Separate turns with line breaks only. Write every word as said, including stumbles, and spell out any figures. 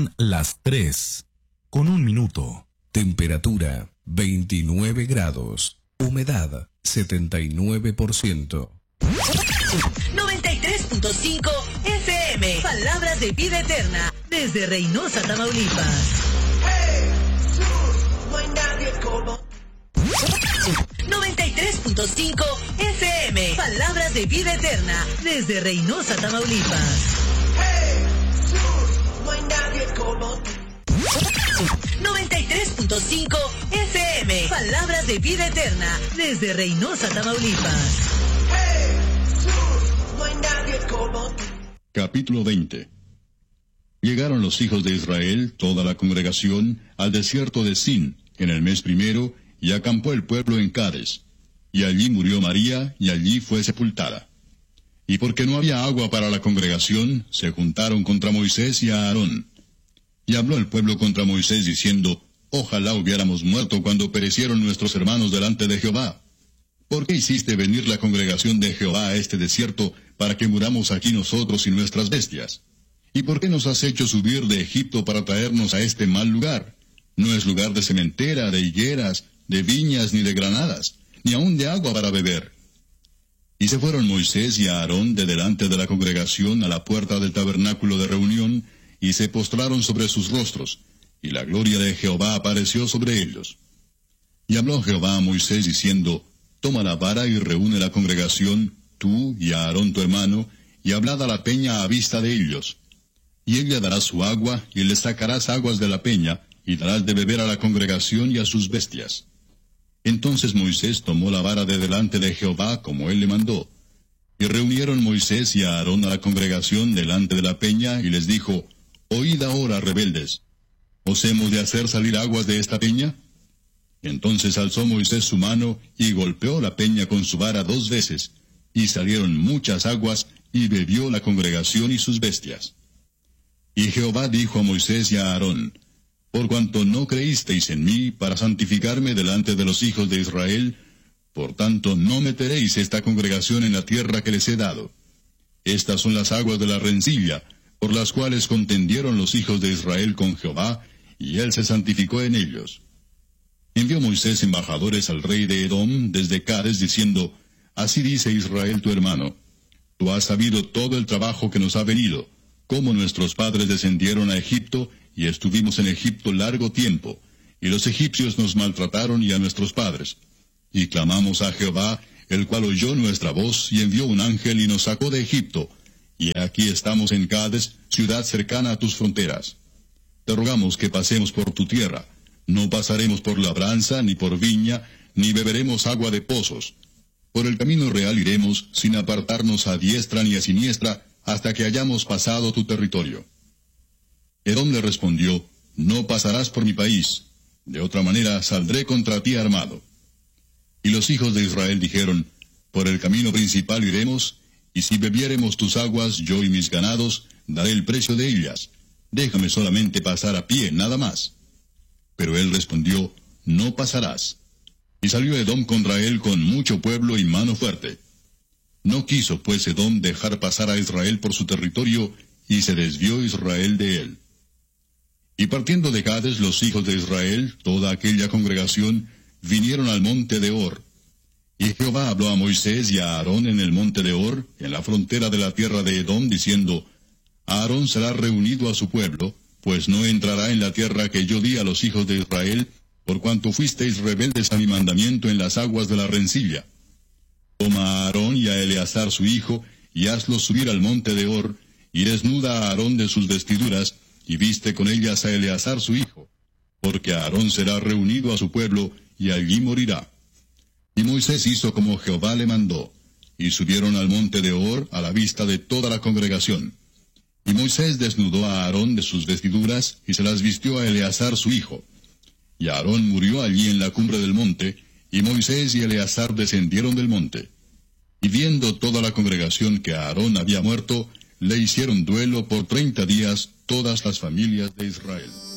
Son las tres, con un minuto. Temperatura veintinueve grados. Humedad setenta y nueve por ciento.
noventa y tres punto cinco F M. Palabras de vida eterna. Desde Reynosa, Tamaulipas.
No hay nadie como...
noventa y tres punto cinco F M. Palabras de vida eterna. Desde Reynosa, Tamaulipas.
No hay nadie como...
noventa y tres punto cinco F M. Palabras de vida eterna. Desde Reynosa, Tamaulipas.
No hay nadie como...
Capítulo veinte. Llegaron los hijos de Israel, toda la congregación, al desierto de Sin, en el mes primero, y acampó el pueblo en Cades. Y allí murió María, y allí fue sepultada. Y porque no había agua para la congregación, se juntaron contra Moisés y a Aarón. Y habló el pueblo contra Moisés, diciendo, ojalá hubiéramos muerto cuando perecieron nuestros hermanos delante de Jehová. ¿Por qué hiciste venir la congregación de Jehová a este desierto, para que muramos aquí nosotros y nuestras bestias? ¿Y por qué nos has hecho subir de Egipto para traernos a este mal lugar? No es lugar de sementera, de higueras, de viñas, ni de granadas, ni aun de agua para beber. Y se fueron Moisés y Aarón de delante de la congregación a la puerta del tabernáculo de reunión, y se postraron sobre sus rostros, y la gloria de Jehová apareció sobre ellos. Y habló Jehová a Moisés diciendo, toma la vara y reúne la congregación, tú y Aarón tu hermano, y hablad a la peña a vista de ellos. Y ella dará su agua, y le sacarás aguas de la peña, y darás de beber a la congregación y a sus bestias. Entonces Moisés tomó la vara de delante de Jehová, como él le mandó. Y reunieron Moisés y Aarón a la congregación delante de la peña, y les dijo, oíd ahora, rebeldes, ¿os hemos de hacer salir aguas de esta peña? Entonces alzó Moisés su mano, y golpeó la peña con su vara dos veces, y salieron muchas aguas, y bebió la congregación y sus bestias. Y Jehová dijo a Moisés y a Aarón, por cuanto no creísteis en mí para santificarme delante de los hijos de Israel, por tanto no meteréis esta congregación en la tierra que les he dado. Estas son las aguas de la rencilla, por las cuales contendieron los hijos de Israel con Jehová, y él se santificó en ellos. Envió Moisés embajadores al rey de Edom desde Cades, diciendo, así dice Israel tu hermano, tú has sabido todo el trabajo que nos ha venido, cómo nuestros padres descendieron a Egipto, y estuvimos en Egipto largo tiempo, y los egipcios nos maltrataron y a nuestros padres. Y clamamos a Jehová, el cual oyó nuestra voz, y envió un ángel y nos sacó de Egipto, y aquí estamos en Cades, ciudad cercana a tus fronteras. Te rogamos que pasemos por tu tierra, no pasaremos por labranza, ni por viña, ni beberemos agua de pozos. Por el camino real iremos, sin apartarnos a diestra ni a siniestra, hasta que hayamos pasado tu territorio. Edom le respondió, no pasarás por mi país, de otra manera saldré contra ti armado. Y los hijos de Israel dijeron, por el camino principal iremos, y si bebiéremos tus aguas, yo y mis ganados, daré el precio de ellas. Déjame solamente pasar a pie, nada más. Pero él respondió, no pasarás. Y salió Edom contra él con mucho pueblo y mano fuerte. No quiso pues Edom dejar pasar a Israel por su territorio, y se desvió Israel de él. Y partiendo de Cades los hijos de Israel, toda aquella congregación, vinieron al monte de Hor. Y Jehová habló a Moisés y a Aarón en el monte de Hor, en la frontera de la tierra de Edom, diciendo, Aarón será reunido a su pueblo, pues no entrará en la tierra que yo di a los hijos de Israel, por cuanto fuisteis rebeldes a mi mandamiento en las aguas de la rencilla. Toma a Aarón y a Eleazar su hijo, y hazlos subir al monte de Hor, y desnuda a Aarón de sus vestiduras, y viste con ellas a Eleazar su hijo, porque Aarón será reunido a su pueblo, y allí morirá. Y Moisés hizo como Jehová le mandó, y subieron al monte de Hor a la vista de toda la congregación. Y Moisés desnudó a Aarón de sus vestiduras, y se las vistió a Eleazar su hijo. Y Aarón murió allí en la cumbre del monte, y Moisés y Eleazar descendieron del monte. Y viendo toda la congregación que Aarón había muerto, le hicieron duelo por treinta días todas las familias de Israel.